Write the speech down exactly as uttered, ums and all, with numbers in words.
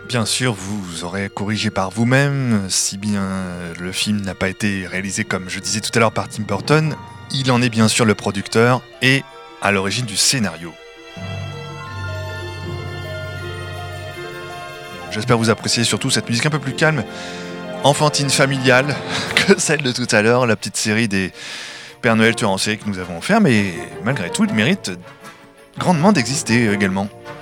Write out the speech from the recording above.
Bien sûr, vous aurez corrigé par vous-même, si bien le film n'a pas été réalisé comme je disais tout à l'heure par Tim Burton, il en est bien sûr le producteur et à l'origine du scénario. J'espère vous apprécier surtout cette musique un peu plus calme, enfantine familiale, que celle de tout à l'heure, la petite série des Père Noël tueur en série que nous avons offert, mais malgré tout, il mérite grandement d'exister également.